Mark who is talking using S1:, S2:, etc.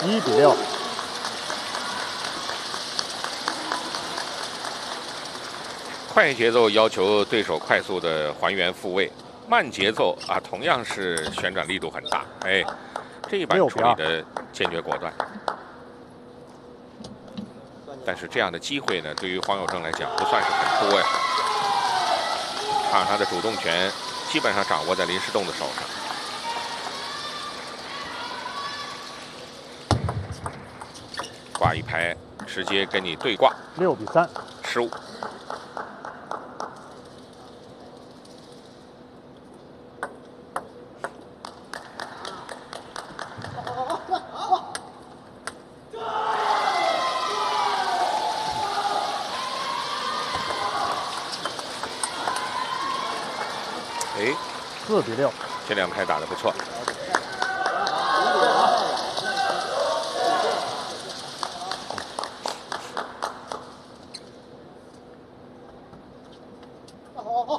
S1: 11比6。
S2: 快节奏要求对手快速的还原复位，慢节奏啊，同样是旋转力度很大。哎，这一板处理的坚决果断。但是这样的机会呢，对于黄有正来讲不算是很多呀。看他的主动权基本上掌握在林诗栋的手上。挂一拍，直接跟你对挂
S1: ，6比3，
S2: 失误。哎
S1: ，4比6，
S2: 这两拍打得不错。